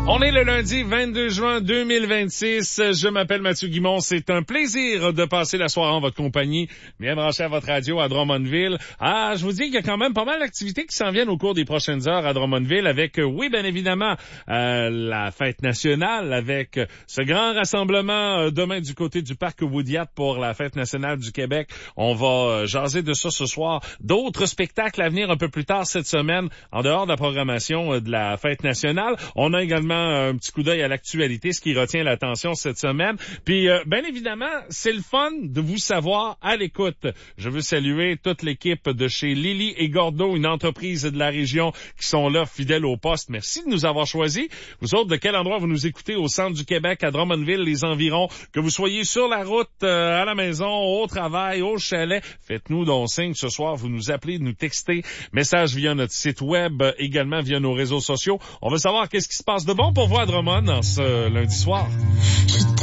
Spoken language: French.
On est le lundi 22 juin 2026. Je m'appelle Mathieu Guimond. C'est un plaisir de passer la soirée en votre compagnie. Bien branché à votre radio à Drummondville. Je vous dis qu'il y a quand même pas mal d'activités qui s'en viennent au cours des prochaines heures à Drummondville avec, oui, bien évidemment, la fête nationale avec ce grand rassemblement demain du côté du parc Woudiat pour la fête nationale du Québec. On va jaser de ça ce soir. D'autres spectacles à venir un peu plus tard cette semaine en dehors de la programmation de la fête nationale. On a également un petit coup d'œil à l'actualité, ce qui retient l'attention cette semaine. Puis, bien évidemment, c'est le fun de vous savoir à l'écoute. Je veux saluer toute l'équipe de chez Lily et Gordeau, une entreprise de la région qui sont là, fidèles au poste. Merci de nous avoir choisis. Vous autres, de quel endroit vous nous écoutez au centre du Québec, à Drummondville, les environs, que vous soyez sur la route, à la maison, au travail, au chalet, faites-nous donc signe ce soir. Vous nous appelez, nous textez, message via notre site web, également via nos réseaux sociaux. On veut savoir qu'est-ce qui se passe de bon pour vous à Drummond en ce lundi soir.